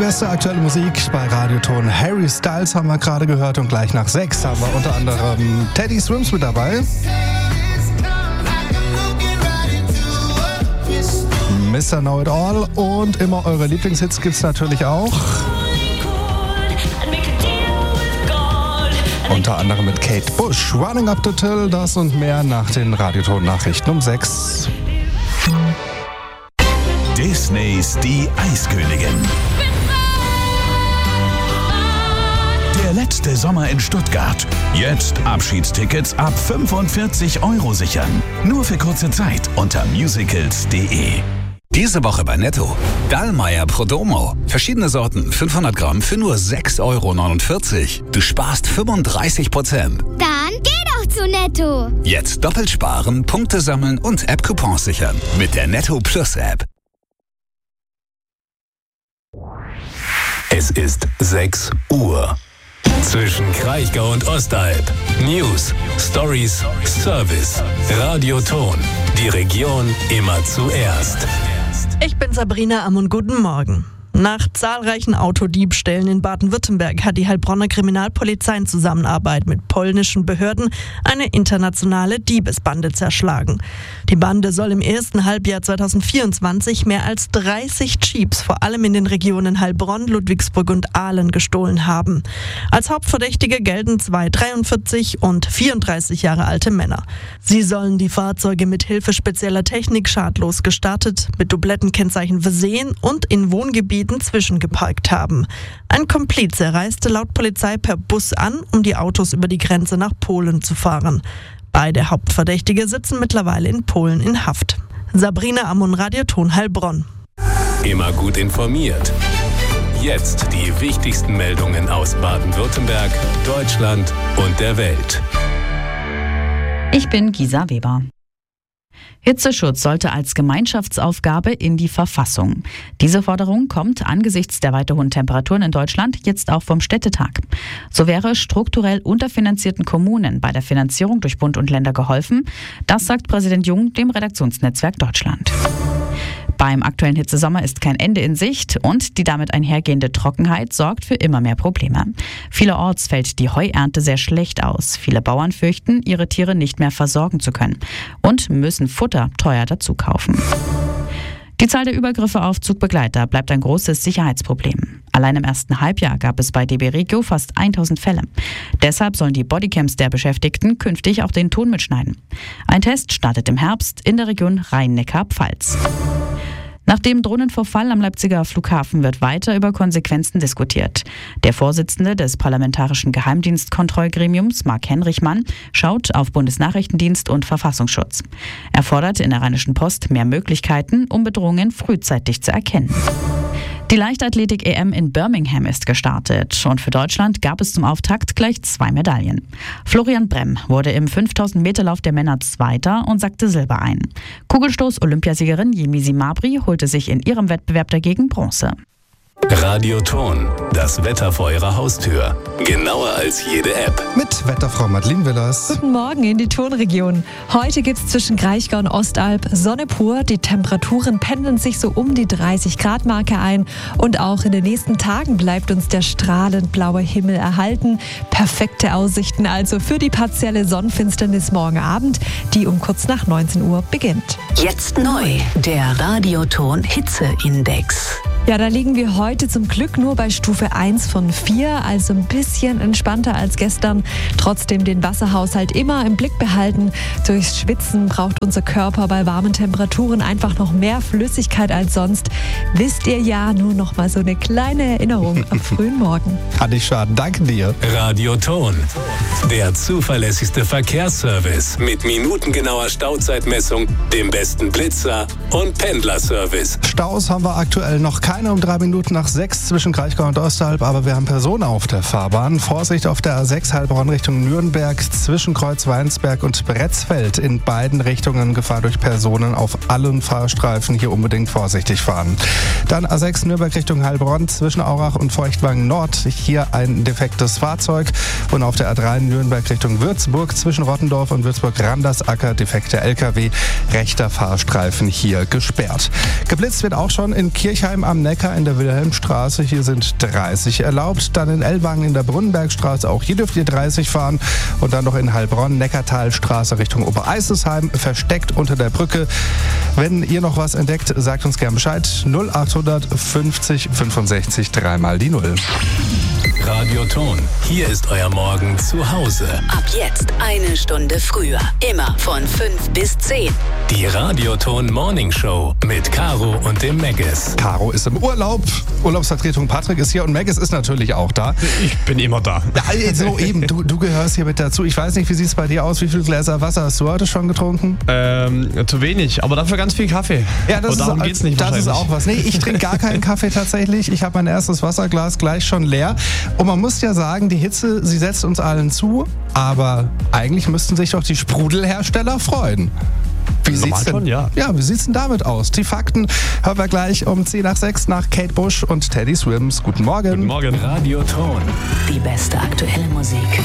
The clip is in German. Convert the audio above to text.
beste aktuelle Musik bei Radioton. Harry Styles haben wir gerade gehört und gleich nach 6 haben wir unter anderem Teddy Swims mit dabei. Mr. Know It All und immer eure Lieblingshits gibt's natürlich auch. Unter anderem mit Kate Bush, Running Up the Till, das und mehr nach den Radioton-Nachrichten um 6. Disneys Die Eiskönigin. Der letzte Sommer in Stuttgart. Jetzt Abschiedstickets ab 45 € sichern. Nur für kurze Zeit unter musicals.de. Diese Woche bei Netto. Dallmayr Prodomo. Verschiedene Sorten, 500 Gramm für nur 6,49 €. Du sparst 35%. Dann geh doch zu Netto. Jetzt doppelt sparen, Punkte sammeln und App-Coupons sichern. Mit der Netto Plus App. Es ist 6 Uhr. Zwischen Kraichgau und Ostalb. News, Stories, Service. Radioton. Die Region immer zuerst. Ich bin Sabrina Ammon, guten Morgen. Nach zahlreichen Autodiebstählen in Baden-Württemberg hat die Heilbronner Kriminalpolizei in Zusammenarbeit mit polnischen Behörden eine internationale Diebesbande zerschlagen. Die Bande soll im ersten Halbjahr 2024 mehr als 30 Jeeps, vor allem in den Regionen Heilbronn, Ludwigsburg und Aalen, gestohlen haben. Als Hauptverdächtige gelten 2 43 und 34 Jahre alte Männer. Sie sollen die Fahrzeuge mit Hilfe spezieller Technik schadlos gestartet, mit Dublettenkennzeichen versehen und in Wohngebieten zwischengeparkt haben. Ein Komplize reiste laut Polizei per Bus an, um die Autos über die Grenze nach Polen zu fahren. Beide Hauptverdächtige sitzen mittlerweile in Polen in Haft. Sabrina Ammon, Radioton Heilbronn. Immer gut informiert. Jetzt die wichtigsten Meldungen aus Baden-Württemberg, Deutschland und der Welt. Ich bin Gisa Weber. Hitzeschutz sollte als Gemeinschaftsaufgabe in die Verfassung. Diese Forderung kommt angesichts der weiter hohen Temperaturen in Deutschland jetzt auch vom Städtetag. So wäre strukturell unterfinanzierten Kommunen bei der Finanzierung durch Bund und Länder geholfen. Das sagt Präsident Jung dem Redaktionsnetzwerk Deutschland. Beim aktuellen Hitzesommer ist kein Ende in Sicht und die damit einhergehende Trockenheit sorgt für immer mehr Probleme. Vielerorts fällt die Heuernte sehr schlecht aus. Viele Bauern fürchten, ihre Tiere nicht mehr versorgen zu können und müssen Futter teuer dazu kaufen. Die Zahl der Übergriffe auf Zugbegleiter bleibt ein großes Sicherheitsproblem. Allein im ersten Halbjahr gab es bei DB Regio fast 1000 Fälle. Deshalb sollen die Bodycams der Beschäftigten künftig auch den Ton mitschneiden. Ein Test startet im Herbst in der Region Rhein-Neckar-Pfalz. Nach dem Drohnenvorfall am Leipziger Flughafen wird weiter über Konsequenzen diskutiert. Der Vorsitzende des Parlamentarischen Geheimdienstkontrollgremiums, Marc Henrichmann, schaut auf Bundesnachrichtendienst und Verfassungsschutz. Er fordert in der Rheinischen Post mehr Möglichkeiten, um Bedrohungen frühzeitig zu erkennen. Die Leichtathletik-EM in Birmingham ist gestartet und für Deutschland gab es zum Auftakt gleich 2 Medaillen. Florian Bremm wurde im 5000-Meter-Lauf der Männer Zweiter und sackte Silber ein. Kugelstoß-Olympiasiegerin Yemisi Mabry holte sich in ihrem Wettbewerb dagegen Bronze. Radioton, das Wetter vor Ihrer Haustür. Genauer als jede App. Mit Wetterfrau Madeline Willers. Guten Morgen in die Tonregion. Heute gibt es zwischen Kraichgau und Ostalb Sonne pur. Die Temperaturen pendeln sich so um die 30-Grad-Marke ein. Und auch in den nächsten Tagen bleibt uns der strahlend blaue Himmel erhalten. Perfekte Aussichten also für die partielle Sonnenfinsternis morgen Abend, die um kurz nach 19 Uhr beginnt. Jetzt neu, der Radioton Hitzeindex. Ja, da liegen wir heute zum Glück nur bei Stufe 1 von 4, also ein bisschen entspannter als gestern. Trotzdem den Wasserhaushalt immer im Blick behalten. Durchs Schwitzen braucht unser Körper bei warmen Temperaturen einfach noch mehr Flüssigkeit als sonst. Wisst ihr ja, nur noch mal so eine kleine Erinnerung am frühen Morgen. Kann nicht schaden, danke dir. Radioton, der zuverlässigste Verkehrsservice mit minutengenauer Stauzeitmessung, dem besten Blitzer und Pendlerservice. Staus haben wir aktuell noch keine um 3 Minuten nach 6 zwischen Kraichgau und Ostalb, aber wir haben Personen auf der Fahrbahn. Vorsicht auf der A6 Heilbronn Richtung Nürnberg zwischen Kreuzweinsberg und Bretzfeld. In beiden Richtungen Gefahr durch Personen auf allen Fahrstreifen. Hier unbedingt vorsichtig fahren. Dann A6 Nürnberg Richtung Heilbronn zwischen Aurach und Feuchtwangen Nord. Hier ein defektes Fahrzeug. Und auf der A3 Nürnberg Richtung Würzburg zwischen Rottendorf und Würzburg-Randersacker defekte LKW. Rechter Fahrstreifen hier gesperrt. Geblitzt wird auch schon in Kirchheim am Neckar in der Wilhelmstraße. Hier sind 30 erlaubt. Dann in Ellwangen in der Brunnenbergstraße. Auch hier dürft ihr 30 fahren. Und dann noch in Heilbronn, Neckartalstraße Richtung Obereisesheim. Versteckt unter der Brücke. Wenn ihr noch was entdeckt, sagt uns gern Bescheid. 0800 50 65 3 mal die 0. Radioton. Hier ist euer Morgen zu Hause. Ab jetzt 1 Stunde früher. Immer von 5 bis 10. Die Radioton Morning Show mit Caro und dem Meggis. Caro ist im Urlaub. Urlaubsvertretung Patrick ist hier und Meggis ist natürlich auch da. Ich bin immer da. Ja, so eben. Du gehörst hier mit dazu. Ich weiß nicht, wie sieht es bei dir aus? Wie viele Gläser Wasser hast du heute schon getrunken? Zu wenig, aber dafür ganz viel Kaffee. Ja, darum geht's nicht. Das ist auch was. Nee, ich trinke gar keinen Kaffee tatsächlich. Ich habe mein erstes Wasserglas gleich schon leer. Und man muss ja sagen, die Hitze, sie setzt uns allen zu, aber eigentlich müssten sich doch die Sprudelhersteller freuen. Wie sieht's denn, wie sieht's denn damit aus? Die Fakten hören wir gleich um 10:06 nach Kate Bush und Teddy Swims. Guten Morgen. Guten Morgen. Radioton. Die beste aktuelle Musik.